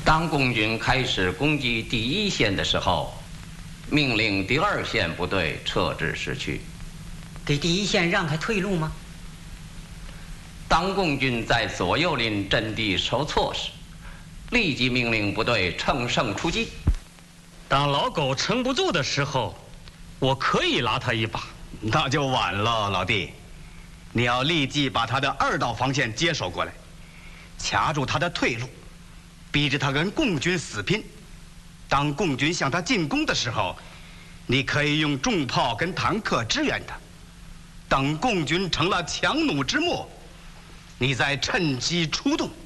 当共军开始攻击第一线的时候，命令第二线部队撤至市区， 给第一线让开退路吗？ 当共军在左右邻阵地受挫时，立即命令部队乘胜出击。 当老狗撑不住的时候，我可以拉他一把。 那就晚了，老弟，你要立即把他的2道防线接手过来，卡住他的退路，逼着他跟共军死拼。当共军向他进攻的时候，你可以用重炮跟坦克支援他。等共军成了强弩之末，你再趁机出动。